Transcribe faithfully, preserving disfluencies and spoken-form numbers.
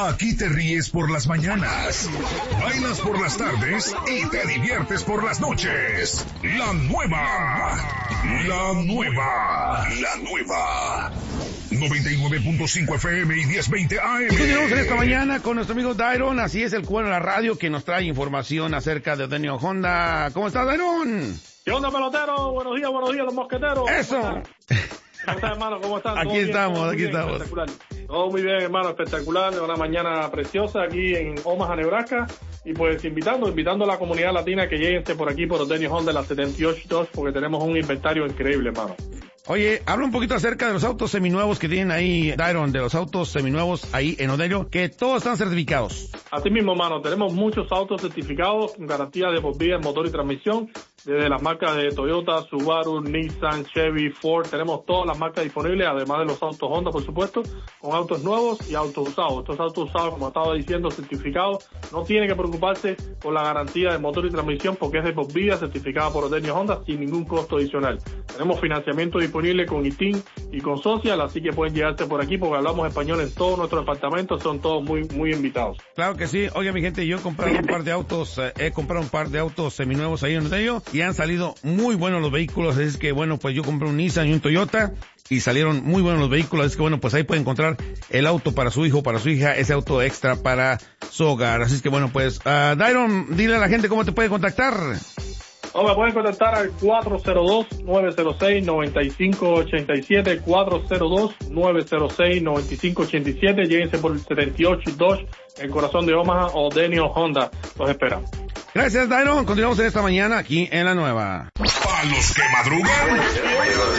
Aquí te ríes por las mañanas, bailas por las tardes y te diviertes por las noches. La nueva, la nueva, la nueva. noventa y nueve punto cinco F M y diez veinte A M. Continuamos en esta mañana con nuestro amigo Dairon, así es el cubano de la radio que nos trae información acerca de Odenio Honda. ¿Cómo estás, Dairon? ¿Qué onda, pelotero? Buenos días, buenos días, los mosqueteros. ¡Eso! ¿Cómo estás, hermano? ¿Cómo estás? Aquí estamos, bien, aquí bien, estamos. Espectacular. Todo muy bien, hermano, espectacular. Una mañana preciosa aquí en Omaha, Nebraska. Y pues invitando, invitando a la comunidad latina que lleguen por aquí por Odenio Honda, la setenta y ocho dos, porque tenemos un inventario increíble, hermano. Oye, habla un poquito acerca de los autos seminuevos que tienen ahí, Dairon, de los autos seminuevos ahí en Odenio, que todos están certificados. Así mismo, hermano, tenemos muchos autos certificados con garantía de por vida en motor y transmisión, desde las marcas de Toyota, Subaru, Nissan, Chevy, Ford. Tenemos todas las marcas disponibles, además de los autos Honda, por supuesto, con autos nuevos y autos usados. Estos autos usados, como estaba diciendo, certificados, no tiene que preocuparse por la garantía de motor y transmisión porque es de por vida, certificada por Odenio Honda sin ningún costo adicional. Tenemos financiamiento disponible con I T I N y con Social, así que pueden llegarse por aquí porque hablamos español en todos nuestros departamentos, son todos muy muy invitados. Claro que sí. Oye, mi gente, yo he comprado un par de autos, eh, he comprado un par de autos seminuevos ahí en Odenio y han salido muy buenos los vehículos, así es que bueno, pues yo compré un Nissan y un Toyota y salieron muy buenos los vehículos, así es que bueno, pues ahí puede encontrar el auto para su hijo, para su hija, ese auto extra para su hogar. Así es que bueno, pues, uh, Dairon, dile a la gente cómo te puede contactar. O me pueden contactar al cuatro cero dos, nueve cero seis, nueve cinco ocho siete, cuatro cero dos, nueve cero seis, nueve cinco ocho siete. Lléguense por el setenta y ocho dos, el corazón de Omaha, Odenio Honda. Los espera. Gracias, Dairon. Continuamos en esta mañana aquí en La Nueva. Para los que madrugan,